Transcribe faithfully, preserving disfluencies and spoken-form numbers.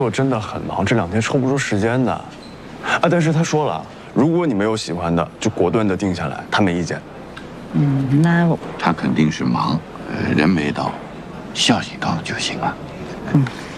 我真的很忙，这两天抽不出时间的。啊，但是他说了，如果你没有喜欢的，就果断的定下来，他没意见。 嗯，那我他肯定是忙，呃，人没到，消息到了就行了。 嗯。